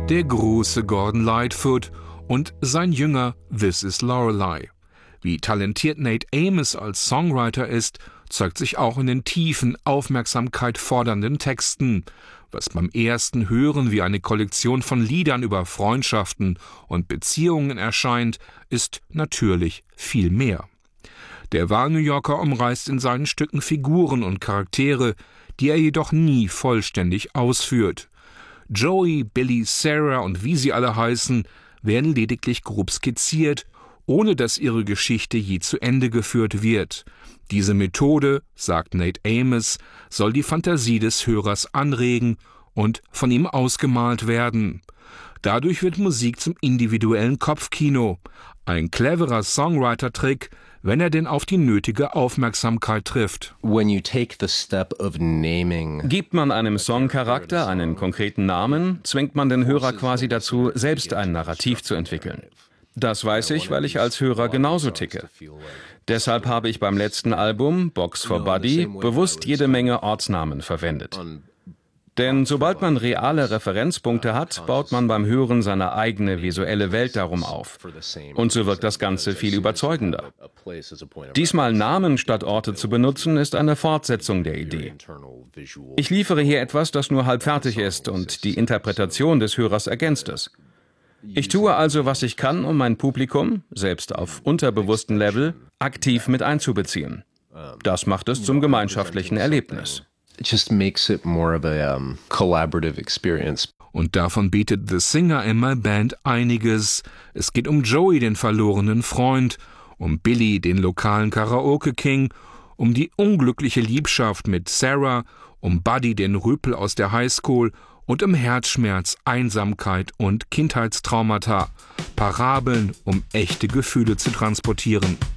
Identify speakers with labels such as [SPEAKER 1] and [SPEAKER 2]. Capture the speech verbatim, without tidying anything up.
[SPEAKER 1] der große Gordon Lightfoot und sein Jünger This Is Lorelei. Wie talentiert Nate Amos als Songwriter ist, zeigt sich auch in den tiefen, Aufmerksamkeit fordernden Texten, was beim ersten Hören wie eine Kollektion von Liedern über Freundschaften und Beziehungen erscheint, ist natürlich viel mehr. Der Wahl-New Yorker umreißt in seinen Stücken Figuren und Charaktere, die er jedoch nie vollständig ausführt. Joey, Billy, Sarah und wie sie alle heißen, werden lediglich grob skizziert, ohne dass ihre Geschichte je zu Ende geführt wird. Diese Methode, sagt Nate Amos, soll die Fantasie des Hörers anregen und von ihm ausgemalt werden. Dadurch wird Musik zum individuellen Kopfkino, ein cleverer Songwriter-Trick, wenn er denn auf die nötige Aufmerksamkeit trifft.
[SPEAKER 2] When you take the step of naming,
[SPEAKER 3] Gibt man einem Songcharakter einen konkreten Namen, zwingt man den Hörer quasi dazu, selbst ein Narrativ zu entwickeln. Das weiß ich, weil ich als Hörer genauso ticke. Deshalb habe ich beim letzten Album, Box for Buddy, bewusst jede Menge Ortsnamen verwendet. Denn sobald man reale Referenzpunkte hat, baut man beim Hören seine eigene visuelle Welt darum auf. Und so wirkt das Ganze viel überzeugender. Diesmal Namen statt Orte zu benutzen, ist eine Fortsetzung der Idee. Ich liefere hier etwas, das nur halb fertig ist und die Interpretation des Hörers ergänzt es. Ich tue also, was ich kann, um mein Publikum, selbst auf unterbewussten Level, aktiv mit einzubeziehen. Das macht es zum gemeinschaftlichen Erlebnis.
[SPEAKER 2] it just makes it more of a um, collaborative experience.
[SPEAKER 1] Und davon bietet The Singer in My Band einiges. Es geht um Joey, den verlorenen Freund, um Billy, den lokalen Karaoke-King, um die unglückliche Liebschaft mit Sarah, um Buddy, den Rüpel aus der Highschool und um Herzschmerz, Einsamkeit und Kindheitstraumata. Parabeln, um echte Gefühle zu transportieren.